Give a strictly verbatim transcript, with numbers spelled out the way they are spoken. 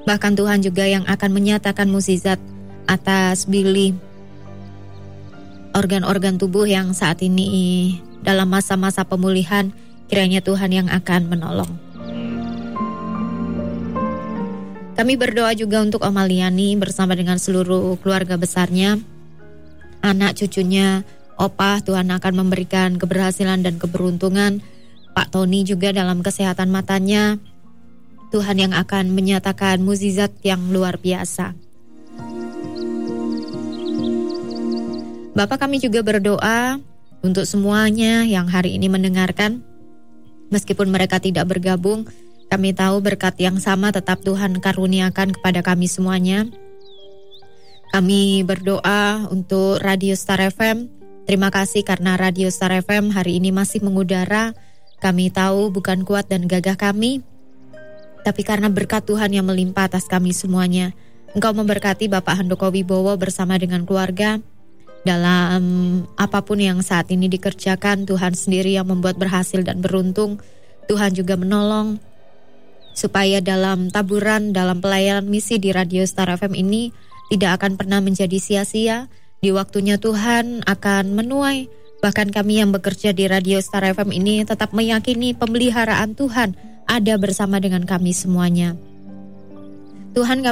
Bahkan Tuhan juga yang akan menyatakan mukjizat atas Billy, organ-organ tubuh yang saat ini dalam masa-masa pemulihan. Kiranya Tuhan yang akan menolong. Kami berdoa juga untuk Om Aliani bersama dengan seluruh keluarga besarnya, anak cucunya, opah. Tuhan akan memberikan keberhasilan dan keberuntungan. Pak Tony juga dalam kesehatan matanya, Tuhan yang akan menyatakan mukjizat yang luar biasa. Bapak, kami juga berdoa untuk semuanya yang hari ini mendengarkan, meskipun mereka tidak bergabung. Kami tahu berkat yang sama tetap Tuhan karuniakan kepada kami semuanya. Kami berdoa untuk Radio Star F M. Terima kasih karena Radio Star F M hari ini masih mengudara. Kami tahu bukan kuat dan gagah kami, tapi karena berkat Tuhan yang melimpah atas kami semuanya. Engkau memberkati Bapak Handoko Wibowo bersama dengan keluarga. Dalam apapun yang saat ini dikerjakan, Tuhan sendiri yang membuat berhasil dan beruntung. Tuhan juga menolong supaya dalam taburan, dalam pelayanan misi di Radio Star F M ini tidak akan pernah menjadi sia-sia. Di waktunya Tuhan akan menuai. Bahkan kami yang bekerja di Radio Star F M ini tetap meyakini pemeliharaan Tuhan ada bersama dengan kami semuanya. Tuhan, kami